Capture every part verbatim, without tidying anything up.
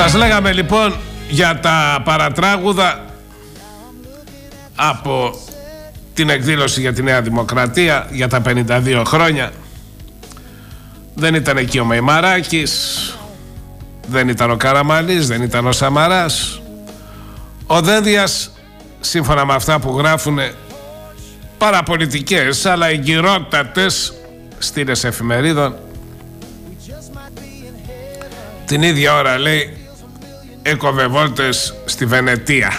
Σας λέγαμε λοιπόν για τα παρατράγουδα από την εκδήλωση για τη Νέα Δημοκρατία για τα πενήντα δύο χρόνια. Δεν ήταν εκεί ο Μεϊμαράκης, δεν ήταν ο Καραμανλής, δεν ήταν ο Σαμαράς. Ο Δένδιας, σύμφωνα με αυτά που γράφουν παραπολιτικές αλλά εγκυρότατες στήλες εφημερίδων, την ίδια ώρα λέει έκοβε βόλτες στη Βενετία.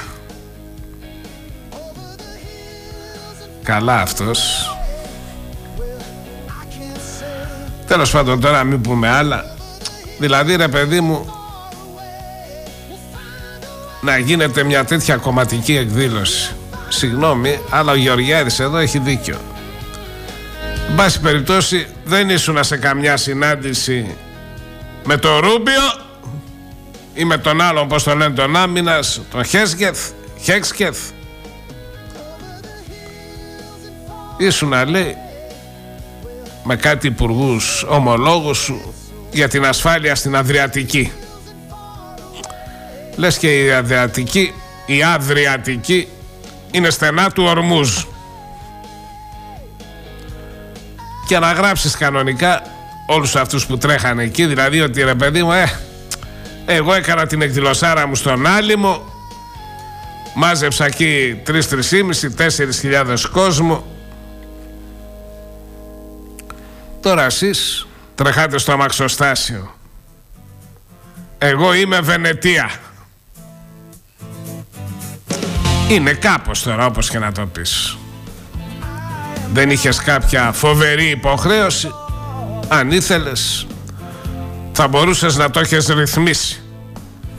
Καλά αυτός. Τέλος πάντων, τώρα μην πούμε άλλα. Δηλαδή ρε παιδί μου, να γίνεται μια τέτοια κομματική εκδήλωση, συγγνώμη, αλλά ο Γεωργιάδης εδώ έχει δίκιο. Εν πάση περιπτώσει, δεν ήσουνα σε καμιά συνάντηση με τον Ρούμπιο ή με τον άλλον, πως τον λένε, τον Άμυνας, τον Χέσκεθ, Χέξκεθ. Ήσουνα, λέει, με κάτι υπουργούς ομολόγους σου για την ασφάλεια στην Αδριατική. Λες και η Αδριατική, η Αδριατική είναι στενά του Ορμούζ. Και να γράψεις κανονικά όλους αυτούς που τρέχανε εκεί, δηλαδή ότι ρε παιδί μου, ε, εγώ έκανα την εκδηλωσάρα μου στον Άλυμο, μάζεψα εκεί τρεις, τρεις και μισή, τέσσερις χιλιάδες κόσμο. Τώρα εσείς τρεχάτε στο αμαξοστάσιο. Εγώ είμαι Βενετία. Είναι κάπως τώρα, όπως και να το πεις. Δεν είχες κάποια φοβερή υποχρέωση? Αν ήθελες, θα μπορούσες να το έχεις ρυθμίσει.